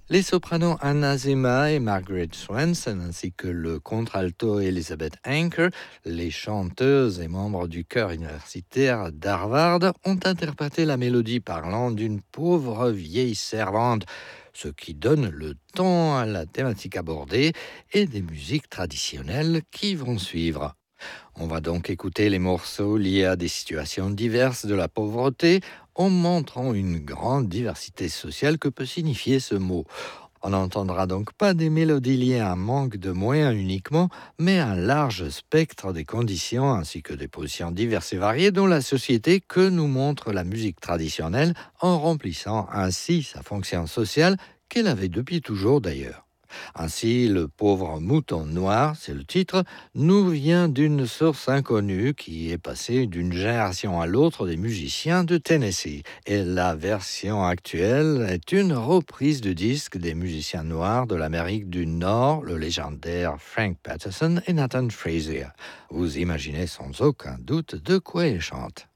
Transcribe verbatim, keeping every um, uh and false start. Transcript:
Les sopranos Anna Zema et Margaret Swanson, ainsi que le contralto Elizabeth Anker, les chanteuses et membres du chœur universitaire d'Harvard, ont interprété la mélodie parlant d'une pauvre vieille servante, ce qui donne le ton à la thématique abordée et des musiques traditionnelles qui vont suivre. On va donc écouter les morceaux liés à des situations diverses de la pauvreté en montrant une grande diversité sociale que peut signifier ce mot. On n'entendra donc pas des mélodies liées à un manque de moyens uniquement, mais un large spectre des conditions ainsi que des positions diverses et variées dans la société que nous montre la musique traditionnelle en remplissant ainsi sa fonction sociale qu'elle avait depuis toujours d'ailleurs. Ainsi, le pauvre mouton noir, c'est le titre, nous vient d'une source inconnue qui est passée d'une génération à l'autre des musiciens de Tennessee. Et la version actuelle est une reprise de disque des musiciens noirs de l'Amérique du Nord, le légendaire Frank Patterson et Nathan Frazier. Vous imaginez sans aucun doute de quoi ils chantent.